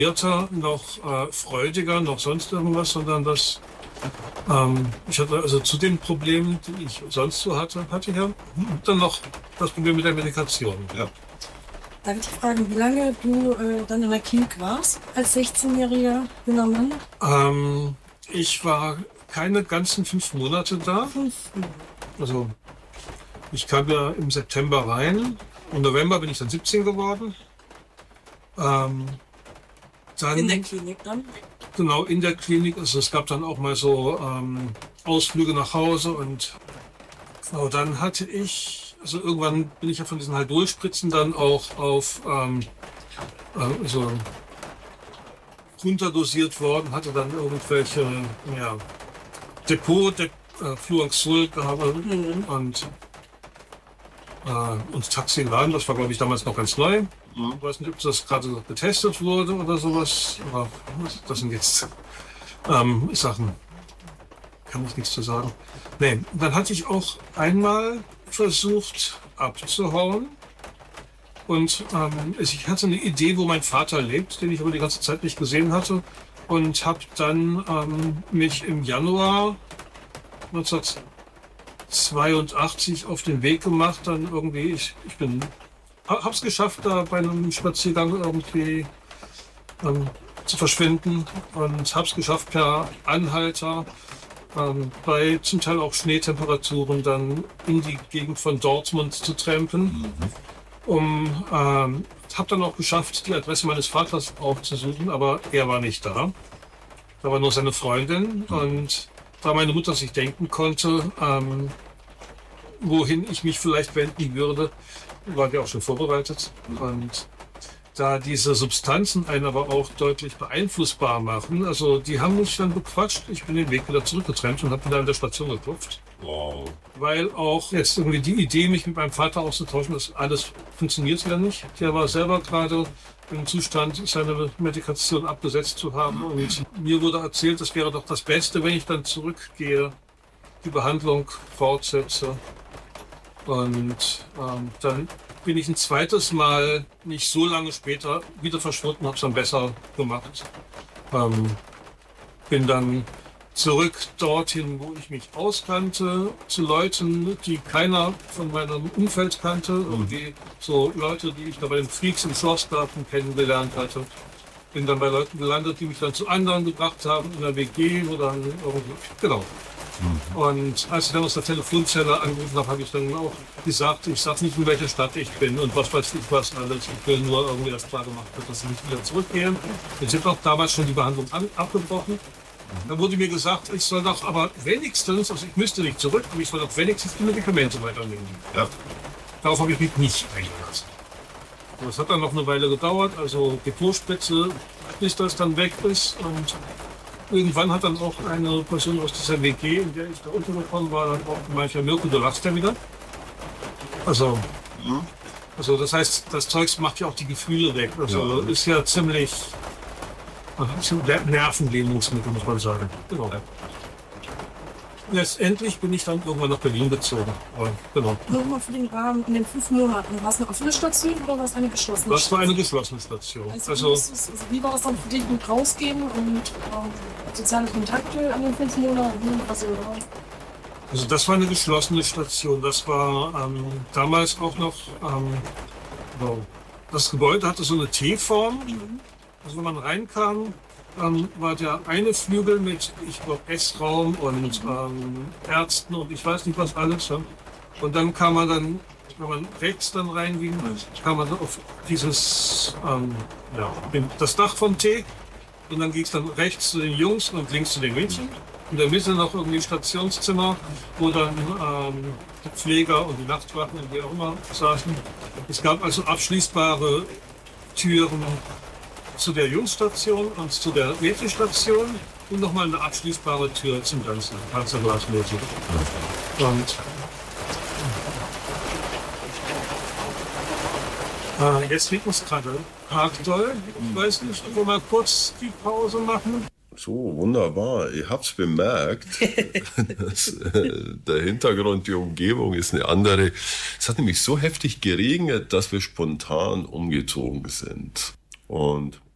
noch freudiger, noch sonst irgendwas, sondern ich hatte also zu den Problemen, die ich sonst so hatte ich ja dann noch das Problem mit der Medikation. Ja. Darf ich fragen, wie lange du dann in der Klinik warst, als 16-jähriger junger Mann? Ich war keine ganzen 5 Monate da. Also ich kam ja im September rein. Im November bin ich dann 17 geworden. Dann, in der Klinik dann? Genau, in der Klinik. Also es gab dann auch mal so Ausflüge nach Hause und genau, dann hatte ich, also irgendwann bin ich ja von diesen Haldol-Spritzen dann auch auf so runterdosiert worden, hatte dann irgendwelche Fluoxol gehabt und Taxilan, das war glaube ich damals noch ganz neu. Ich weiß nicht, ob das gerade getestet wurde oder sowas, aber das sind jetzt Sachen, kann ich nichts zu sagen. Nee, dann hatte ich auch einmal versucht abzuhauen und ich hatte eine Idee, wo mein Vater lebt, den ich aber die ganze Zeit nicht gesehen hatte und habe dann mich im Januar 1982 auf den Weg gemacht, dann irgendwie, hab's geschafft, da bei einem Spaziergang irgendwie zu verschwinden und hab's geschafft, per Anhalter bei zum Teil auch Schneetemperaturen dann in die Gegend von Dortmund zu trampen. Hab dann auch geschafft, die Adresse meines Vaters aufzusuchen, aber er war nicht da. Da war nur seine Freundin und da meine Mutter sich denken konnte, wohin ich mich vielleicht wenden würde, war die auch schon vorbereitet. Und da diese Substanzen einen aber auch deutlich beeinflussbar machen, also die haben mich dann bequatscht, ich bin den Weg wieder zurückgetrennt und habe wieder an der Station geklopft. Wow. Weil auch jetzt irgendwie die Idee, mich mit meinem Vater auszutauschen, das alles funktioniert ja nicht. Der war selber gerade im Zustand, seine Medikation abgesetzt zu haben und mir wurde erzählt, es wäre doch das Beste, wenn ich dann zurückgehe, die Behandlung fortsetze. Und dann bin ich ein zweites Mal, nicht so lange später, wieder verschwunden, habe es dann besser gemacht. Bin dann zurück dorthin, wo ich mich auskannte, zu Leuten, die keiner von meinem Umfeld kannte. Irgendwie so Leute, die ich da bei den Freaks im Schlossgarten kennengelernt hatte. Bin dann bei Leuten gelandet, die mich dann zu anderen gebracht haben, in der WG oder irgendwie, genau. Und als ich dann aus der Telefonzelle angerufen habe, habe ich dann auch gesagt, ich sage nicht, in welcher Stadt ich bin und was weiß ich was alles. Ich will nur irgendwie das klar gemacht wird, dass ich nicht wieder zurückgehe. Ich habe auch damals schon die Behandlung abgebrochen. Dann wurde mir gesagt, ich soll doch aber wenigstens, also ich müsste nicht zurück, aber ich soll doch wenigstens die Medikamente weiternehmen. Ja. Darauf habe ich mich nicht eingelassen. Das hat dann noch eine Weile gedauert, also Depotspritze, bis das dann weg ist und irgendwann hat dann auch eine Person aus dieser WG, in der ich da untergekommen war, dann auch gemeint, ja Mirko, du lachst ja wieder. Also das heißt, das Zeugs macht ja auch die Gefühle weg. Also ist ja ziemlich Nervenlähmungsmittel, muss man sagen. Genau. Ja. Letztendlich bin ich dann irgendwann nach Berlin gezogen. Genau. Nochmal für den Rahmen in den 5 Monaten. War es eine offene Station oder war es eine geschlossene Station? Das war eine geschlossene Station. Also wie war das dann für dich mit rausgehen und soziale Kontakte an den 5 Monaten? Also das war eine geschlossene Station. Das war damals auch noch, das Gebäude hatte so eine T-Form. Also wenn man reinkam, war der eine Flügel mit, ich glaube, Essraum und Ärzten und ich weiß nicht was alles. Ja. Und dann kam man dann, wenn man rechts dann reinging, kam man auf dieses, das Dach vom T. Und dann ging es dann rechts zu den Jungs und links zu den Mädchen. In der Mitte noch irgendwie Stationszimmer, wo dann die Pfleger und die Nachtwachen und wie auch immer saßen. Es gab also abschließbare Türen zu der Jungsstation und zu der Mädchenstation und nochmal eine abschließbare Tür zum ganzen Panzerglasmädchen. Und jetzt liegt uns gerade arg doll. Ich weiß nicht, ob wir mal kurz die Pause machen. So, wunderbar. Ich hab's bemerkt. Der Hintergrund, die Umgebung ist eine andere. Es hat nämlich so heftig geregnet, dass wir spontan umgezogen sind. Und